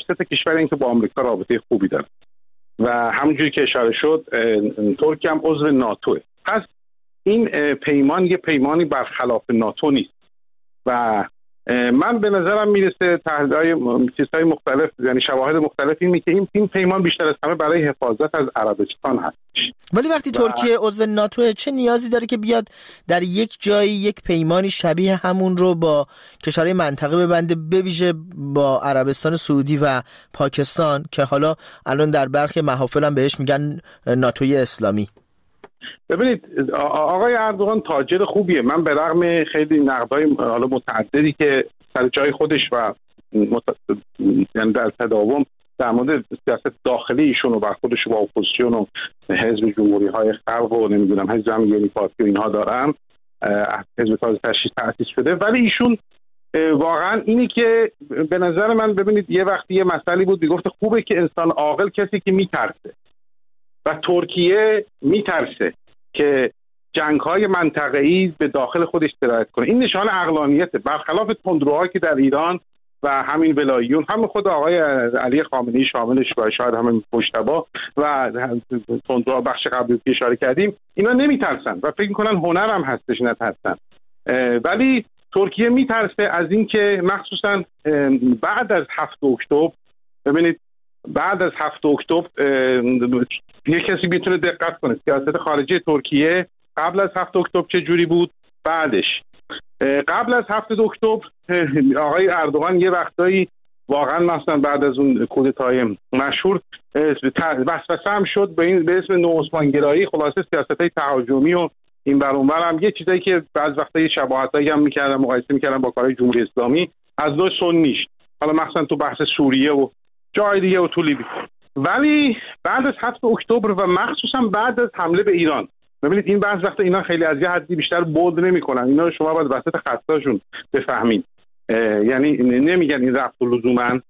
سه تا کشوری که با آمریکا رابطه خوبی دارن و همونجوری که اشاره شد ترکیه هم عضو ناتوه. پس این پیمان یه پیمانی برخلاف ناتو نیست و من به نظرم میرسه تحلیل‌های چیزهای مختلف، یعنی شواهد مختلف اینه که این پیمان بیشتر از همه برای حفاظت از عربستان هستش. ولی وقتی ترکیه عضو ناتو چه نیازی داره که بیاد در یک جایی یک پیمانی شبیه همون رو با کشورهای منطقه ببنده، به ویژه با عربستان سعودی و پاکستان که حالا الان در برخی محافل هم بهش میگن ناتوی اسلامی؟ ببینید آقای اردوغان تاجر خوبیه. من به رغم خیلی نقدهای حالا متعددی که سر جای خودش و یعنی در تداوم در مورد سیاست داخلی ایشون و برخوردش با اپوزیسیون و حزب جمهوری‌های خلق و نمیدونم حزب جمعیتی پارتی و اینها دارن، حزب تازه تأسیس شده، ولی ایشون واقعا اینی که به نظر من ببینید یه وقتی یه مسئله بود میگفت خوبه که انسان عاقل کسی که میترسه و ترکیه میترسه که جنگ‌های منطقه‌ای به داخل خودش سرایت کنه. این نشانه عقلانیته، برخلاف تندروهایی که در ایران و همین ولاییون، هم خود آقای علی خامنه‌ای شاملش و شاید همین مجتبی و تندروها بخش قبلی که اشاره کردیم، اینا نمیترسن و فکر می‌کنن هنر هم هستش نترسن. ولی ترکیه میترسه از این که مخصوصا بعد از 7 اکتبر، ببینید بعد از 7 اکتبر یک کسی میتونه دقت کنه سیاست خارجی ترکیه قبل از 7 اکتبر چه جوری بود، بعدش. قبل از 7 اکتبر آقای اردوغان یه وقتایی واقعا مثلا بعد از اون کودتای مشهور وسوسه هم شد به اسم نوعثمانگرایی، خلاصه سیاست‌های تهاجمی و این بر اون بر هم یه چیزایی که بعض وقتا یه شباهتایی هم می‌کردن، مقایسه می‌کردن با کارهای جمهوری اسلامی از نوع سنیش، حالا مثلا تو بحث سوریه و جای دیگه و تو لیبی. ولی بعد از 7 اکتبر و مخصوصا بعد از حمله به ایران، ببینید این بعض وقتا اینا خیلی از یه حدی بیشتر بود نمی‌کنن، اینا رو شما باید وسط خطاشون بفهمید، یعنی نمیگن این رفت لزوما.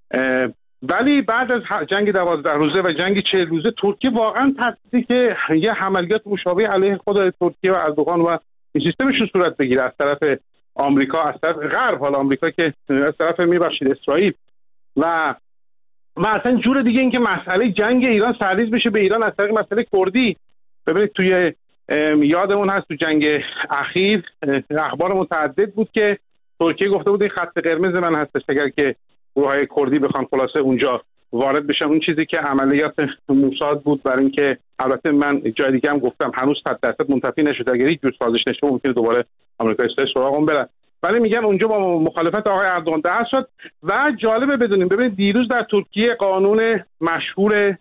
ولی بعد از جنگ 12 روزه و جنگ 40 روزه ترکیه واقعا تصدیقی که یه عملیات مشابه علیه خود ترکیه و اردوغان و این سیستمشون صورت بگیره از طرف آمریکا، از طرف غرب، حالا آمریکا که از طرف میبخشید اسرائیل و اصلا جور دیگه این که مسئله جنگ ایران سرریز بشه به ایران از طریق مسئله کردی. ببینید توی یادمون هست تو جنگ اخیر اخبار متعدد بود که ترکیه گفته بود این خط قرمز من هستش اگر که گروه‌های کردی بخوان خلاصه اونجا وارد بشن. اون چیزی که عملیات موساد بود برای اینکه، البته من جای دیگه هم گفتم هنوز 100% منتفی نشده، اگر هیچ جور سازش نشه ممکنه دوباره آمریکا اسرائیل سراغ بره، ولی میگن اونجا با مخالفت آقای اردوغان دست شد. و جالبه بدونیم ببینید دیروز در ترکیه قانون مشهور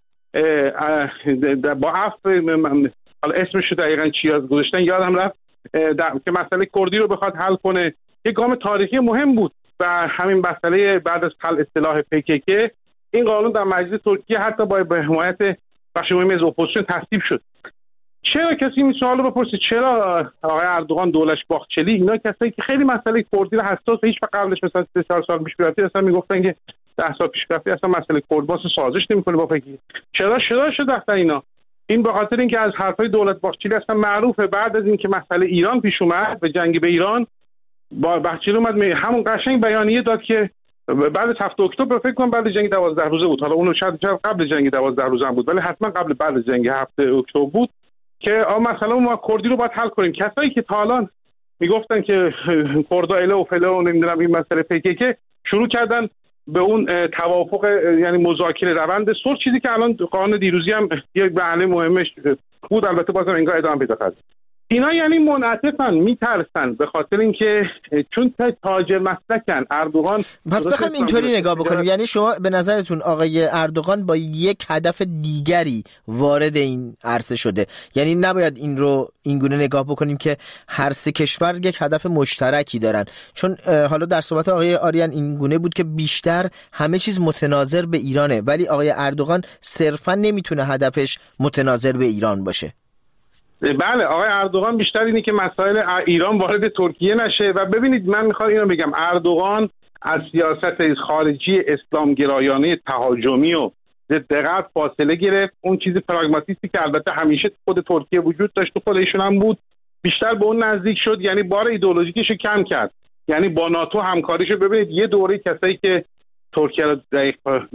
با عفو، حالا اسمش رو دقیقاً چی گذاشتن یادم رفت، که مسئله کردی رو بخواد حل کنه، یک گام تاریخی مهم بود و همین مسئله بعد از حل اصطلاح PKK این قانون در مجلس ترکیه حتی با حمایت بخش مهمی از اپوزیسیون تصویب شد. چرا کسی این سوال رو بپرسه چرا آقای اردوغان، دولش باخچلی، اینا کسایی که خیلی مسئله کردی رو حساس، هیچ وقت قبلش مثلا 3 سال پیش رفتی اصلا میگفتن که 10 سال پیش رفتی اصلا مسئله کرد باس سازش نمی‌کنه با فکر، چرا شد اصلا اینا؟ این به خاطر اینکه از حرفای دولت باخچلی اصلا معروفه بعد از اینکه مسئله ایران پیش اومد به جنگ به ایران، با باخچلی اومد همون قشنگ بیانیه داد که بعد از 7 اکتبر فکر کنم بعد جنگ 12 روزه بود، حالا اونو شاید قبل جنگ 12 روزه هم بود ولی حتما بعد از جنگ 7 اکتبر بود که مثلا ما کردی رو باید حل کنیم. کسایی که تا الان میگفتن که کردا اله و فله و نمیدونم این مسئله PKK شروع کردن به اون توافق، یعنی مذاکره روند صلح، چیزی که الان قانون دیروزی هم یک بحث مهمش بود، البته بازم انگار ادامه پیدا کرد. اینا یعنی منعطفن، میترسن به خاطر اینکه چون تاجر مسلکن اردوغان. پس بخوایم اینطوری نگاه بکنیم، یعنی شما به نظرتون آقای اردوغان با یک هدف دیگری وارد این عرصه شده، یعنی نباید این گونه نگاه بکنیم که هر سه کشور یک هدف مشترکی دارن، چون حالا در صحبت آقای آریان این گونه بود که بیشتر همه چیز متناظر به ایرانه، ولی آقای اردوغان صرفا نمیتونه هدفش متناظر به ایران باشه. بله، آقای اردوغان بیشتر اینه که مسائل ایران وارد ترکیه نشه. و ببینید من میخوام اینو بگم، اردوغان از سیاست خارجی اسلامگرایانه تهاجمی و ضد غرب فاصله گرفت. اون چیز پراگماتیستی که البته همیشه خود ترکیه وجود داشت و خود ایشون هم بود، بیشتر به اون نزدیک شد، یعنی بار ایدئولوژیکش کم کرد، یعنی با ناتو همکاریشو. ببینید یه دوره کسایی که ترکیه رو